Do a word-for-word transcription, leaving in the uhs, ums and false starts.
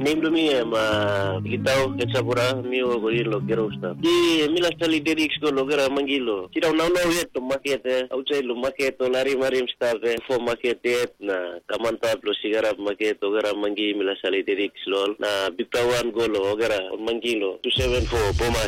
name lo mi ma kitao ketsapura mi o ko lo kero sta di mila stali derix ko lo gara mangilo kira na no yet to market outside lo market to lari marim stave fo market na kamanta lo sigara market to gara mangi mila stali derix lol na bitawan go lo gara mangilo two seven four boma